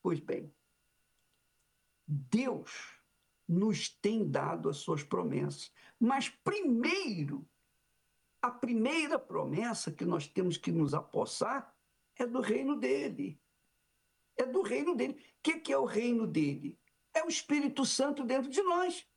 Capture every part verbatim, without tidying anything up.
Pois bem, Deus nos tem dado as suas promessas. Mas primeiro, a primeira promessa que nós temos que nos apossar é do reino dele. É do reino dele. O que, que é o reino dele? É o Espírito Santo dentro de nós.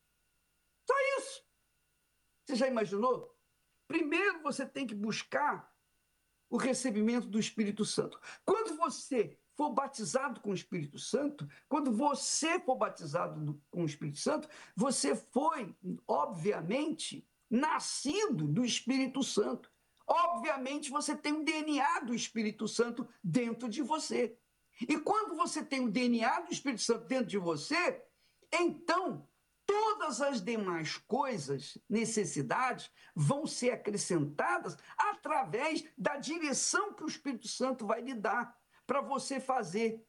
Só isso. Você já imaginou? Primeiro você tem que buscar o recebimento do Espírito Santo. Quando você for batizado com o Espírito Santo, quando você for batizado do, com o Espírito Santo, você foi, obviamente, nascido do Espírito Santo. Obviamente, você tem o D N A do Espírito Santo dentro de você. E quando você tem o D N A do Espírito Santo dentro de você, então todas as demais coisas, necessidades, vão ser acrescentadas através da direção que o Espírito Santo vai lhe dar para você fazer.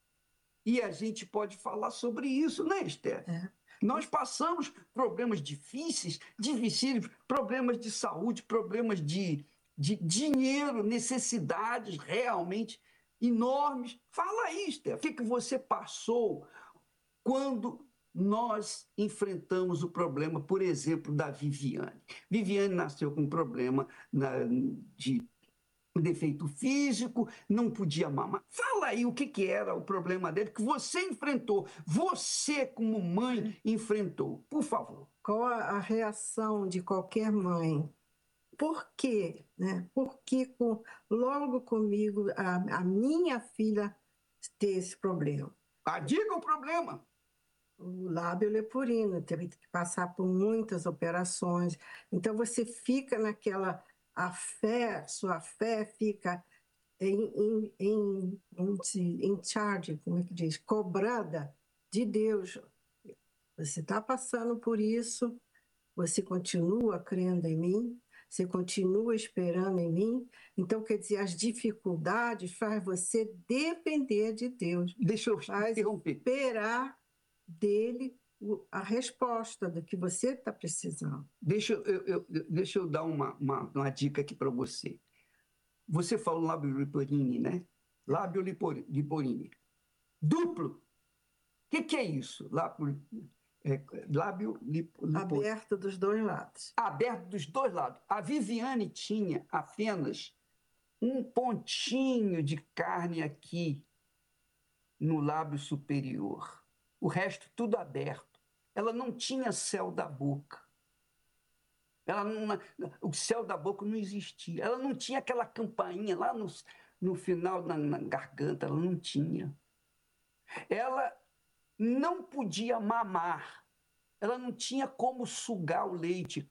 E a gente pode falar sobre isso, né, Esther? É. Nós passamos problemas difíceis, difíceis, problemas de saúde, problemas de, de dinheiro, necessidades realmente enormes. Fala aí, Esther, o que, que você passou quando nós enfrentamos o problema, por exemplo, da Viviane. Viviane nasceu com um problema na, de defeito físico, não podia mamar. Fala aí o que, que era o problema dele, que você enfrentou, você como mãe enfrentou, por favor. Qual a reação de qualquer mãe? Por quê? Né? Por que com, logo comigo a, a minha filha ter esse problema? Ah, diga o problema. O lábio leporino, teve que passar por muitas operações. Então você fica naquela, a fé, sua fé fica em, em, em, em, em charge, como é que diz? Cobrada de Deus. Você está passando por isso, você continua crendo em mim, você continua esperando em mim. Então, quer dizer, as dificuldades faz você depender de Deus. Deixa eu faz interromper. Esperar dele a resposta do que você está precisando. Deixa eu, eu, deixa eu dar uma, uma, uma dica aqui para você. Você falou lábio leporine, né? Lábio leporine. Duplo. O que, que é isso? Lábio, é, lábio leporine. Aberto dos dois lados. Aberto dos dois lados. A Viviane tinha apenas um pontinho de carne aqui no lábio superior. O resto tudo aberto. Ela não tinha céu da boca. Ela não, o céu da boca não existia. Ela não tinha aquela campainha lá no, no final, na, na garganta. Ela não tinha. Ela não podia mamar. Ela não tinha como sugar o leite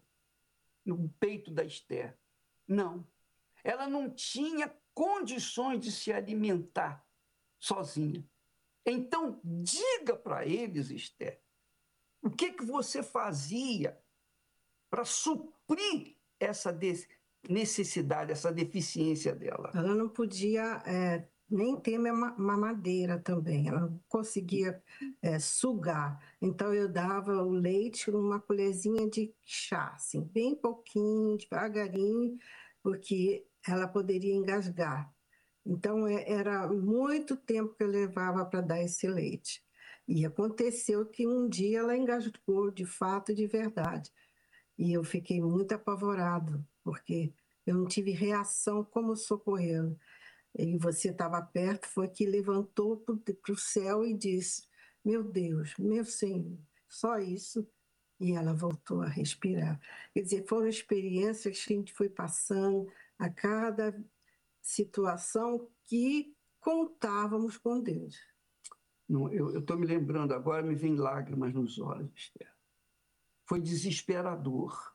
no peito da Esther. Não. Ela não tinha condições de se alimentar sozinha. Então, diga para eles, Esther, o que, que você fazia para suprir essa necessidade, essa deficiência dela? Ela não podia é, nem ter mamadeira também, ela não conseguia é, sugar. Então eu dava o leite numa colherzinha de chá, assim, bem pouquinho, devagarinho, porque ela poderia engasgar. Então é, era muito tempo que eu levava para dar esse leite. E aconteceu que um dia ela engasgou de fato, de verdade. E eu fiquei muito apavorado, porque eu não tive reação como socorrê-lo. E você estava perto, foi que levantou para o céu e disse, meu Deus, meu Senhor, só isso. E ela voltou a respirar. Quer dizer, foram experiências que a gente foi passando a cada situação que contávamos com Deus. Não, eu estou me lembrando agora, me vem lágrimas nos olhos, Esther. Foi desesperador.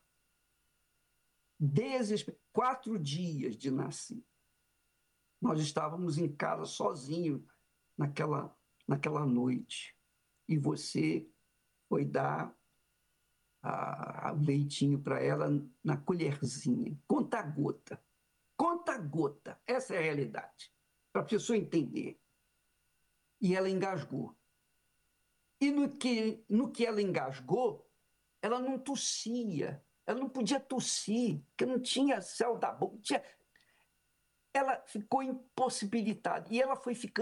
Desesper... Quatro dias de nascer. Nós estávamos em casa sozinhos naquela, naquela noite. E você foi dar o leitinho para ela na colherzinha. Conta gota. Conta gota. Essa é a realidade. Para a pessoa entender. E ela engasgou. E no que, no que ela engasgou, ela não tossia. Ela não podia tossir, porque não tinha céu da boca. Tinha... Ela ficou impossibilitada. E ela foi ficando